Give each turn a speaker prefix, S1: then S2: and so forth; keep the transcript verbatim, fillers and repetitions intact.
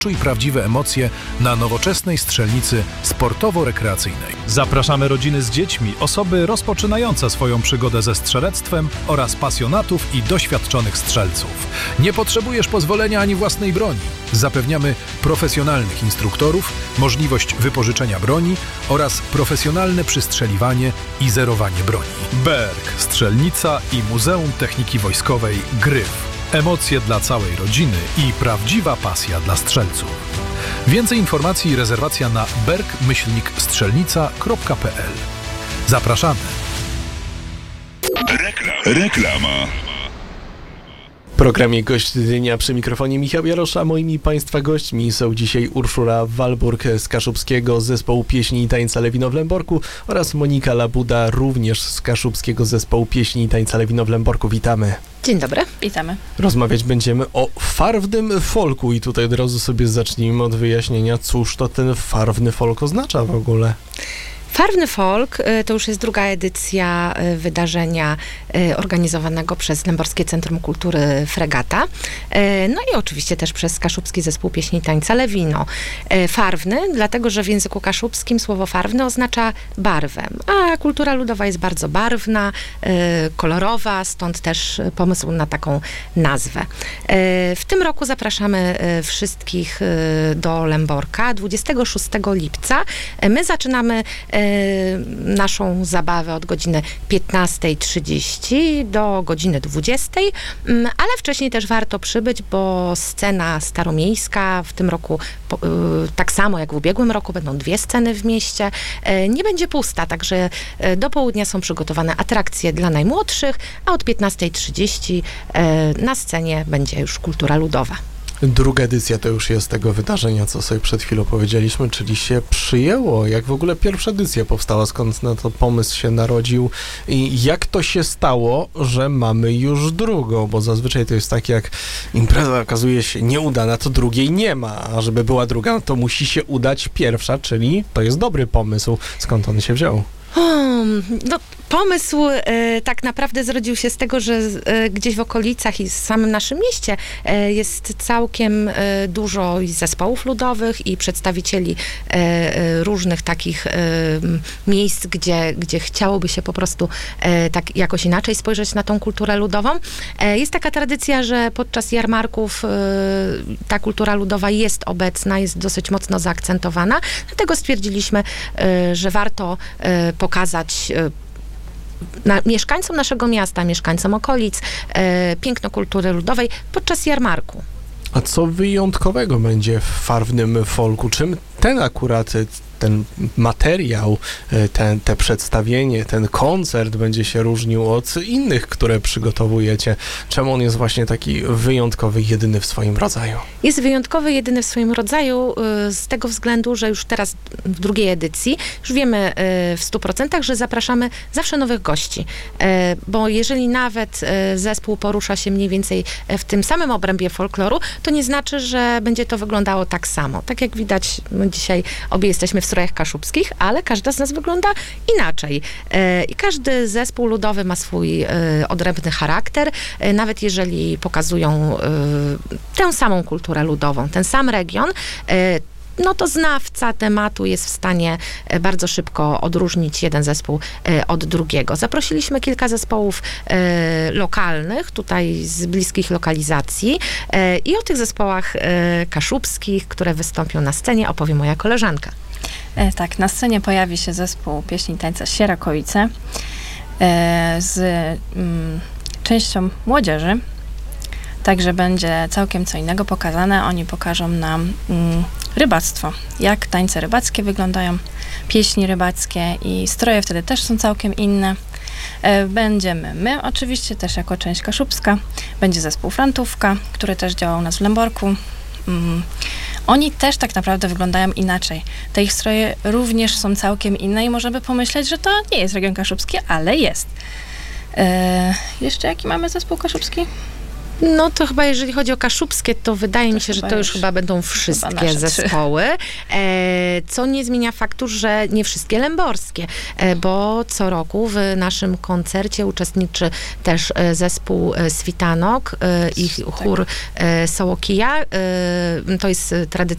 S1: Czuj prawdziwe emocje na nowoczesnej strzelnicy sportowo-rekreacyjnej. Zapraszamy rodziny z dziećmi, osoby rozpoczynające swoją przygodę ze strzelectwem oraz pasjonatów i doświadczonych strzelców. Nie potrzebujesz pozwolenia ani własnej broni. Zapewniamy profesjonalnych instruktorów, możliwość wypożyczenia broni oraz profesjonalne przystrzeliwanie i zerowanie broni. Berk, strzelnica i Muzeum Techniki Wojskowej Gryf. Emocje dla całej rodziny i prawdziwa pasja dla strzelców. Więcej informacji i rezerwacja na berk myślnik strzelnica kropka p l. Zapraszamy.
S2: Reklama.
S3: W programie Gość Dnia przy mikrofonie Michał Jarosz, a moimi Państwa gośćmi są dzisiaj Urszula Walburg z kaszubskiego zespołu pieśni i tańca Lewino w Lęborku oraz Monika Labuda, również z kaszubskiego zespołu pieśni i tańca Lewino w Lęborku. Witamy.
S4: Dzień dobry.
S5: Witamy.
S3: Rozmawiać będziemy o farwnym folku i tutaj od razu sobie zacznijmy od wyjaśnienia, cóż to ten farwny folk oznacza w ogóle.
S4: Farwny folk to już jest druga edycja wydarzenia organizowanego przez Lęborskie Centrum Kultury Fregata. No i oczywiście też przez Kaszubski Zespół Pieśni i Tańca Lewino. Farwny, dlatego że w języku kaszubskim słowo farwny oznacza barwę, a kultura ludowa jest bardzo barwna, kolorowa, stąd też pomysł na taką nazwę. W tym roku zapraszamy wszystkich do Lęborka dwudziestego szóstego lipca. My zaczynamy naszą zabawę od godziny piętnastej trzydzieści do godziny dwudziestej, ale wcześniej też warto przybyć, bo scena staromiejska w tym roku, tak samo jak w ubiegłym roku, będą dwie sceny w mieście, nie będzie pusta, także do południa są przygotowane atrakcje dla najmłodszych, a od piętnastej trzydzieści na scenie będzie już kultura ludowa.
S3: Druga edycja to już jest tego wydarzenia, co sobie przed chwilą powiedzieliśmy, czyli się przyjęło. Jak w ogóle pierwsza edycja powstała, skąd na to pomysł się narodził i jak to się stało, że mamy już drugą, bo zazwyczaj to jest tak, jak impreza okazuje się nieudana, to drugiej nie ma, a żeby była druga, no to musi się udać pierwsza, czyli to jest dobry pomysł. Skąd on się wziął?
S4: Hmm, no, pomysł e, tak naprawdę zrodził się z tego, że e, gdzieś w okolicach i w samym naszym mieście e, jest całkiem e, dużo i zespołów ludowych i przedstawicieli e, e, różnych takich e, miejsc, gdzie, gdzie chciałoby się po prostu e, tak jakoś inaczej spojrzeć na tą kulturę ludową. E, jest taka tradycja, że podczas jarmarków e, ta kultura ludowa jest obecna, jest dosyć mocno zaakcentowana, dlatego stwierdziliśmy, e, że warto e, pokazać na, mieszkańcom naszego miasta, mieszkańcom okolic e, piękno kultury ludowej podczas jarmarku.
S3: A co wyjątkowego będzie w farwnym folku? Czym ten akurat, ten materiał, ten, te przedstawienie, ten koncert będzie się różnił od innych, które przygotowujecie? Czemu on jest właśnie taki wyjątkowy, jedyny w swoim rodzaju?
S4: Jest wyjątkowy, jedyny w swoim rodzaju z tego względu, że już teraz w drugiej edycji już wiemy w stu procentach, że zapraszamy zawsze nowych gości. Bo jeżeli nawet zespół porusza się mniej więcej w tym samym obrębie folkloru, to nie znaczy, że będzie to wyglądało tak samo. Tak jak widać, my dzisiaj obie jesteśmy w strojach kaszubskich, ale każda z nas wygląda inaczej. I każdy zespół ludowy ma swój odrębny charakter, nawet jeżeli pokazują tę samą kulturę ludową, ten sam region, no to znawca tematu jest w stanie bardzo szybko odróżnić jeden zespół od drugiego. Zaprosiliśmy kilka zespołów lokalnych, tutaj z bliskich lokalizacji i o tych zespołach kaszubskich, które wystąpią na scenie, opowie moja koleżanka.
S5: E, tak, na scenie pojawi się zespół pieśni i tańca Sierakowice e, z mm, częścią młodzieży. Także będzie całkiem co innego pokazane. Oni pokażą nam mm, rybactwo, jak tańce rybackie wyglądają, pieśni rybackie i stroje wtedy też są całkiem inne. E, będziemy my, oczywiście też jako część kaszubska. Będzie zespół Frantówka, który też działa u nas w Lęborku. Mm. Oni też tak naprawdę wyglądają inaczej. Te ich stroje również są całkiem inne i można by pomyśleć, że to nie jest region kaszubski, ale jest. E, jeszcze jaki mamy zespół kaszubski?
S4: No to chyba jeżeli chodzi o kaszubskie, to wydaje
S5: To
S4: mi się, że
S5: chyba
S4: to już
S5: już
S4: chyba będą
S5: chyba
S4: wszystkie
S5: nasze trzy.
S4: zespoły, e, co nie zmienia faktu, że nie wszystkie lęborskie, e, bo co roku w naszym koncercie uczestniczy też e, zespół e, Switanok e, i chór e, Sołokija. E, to jest tradycyjny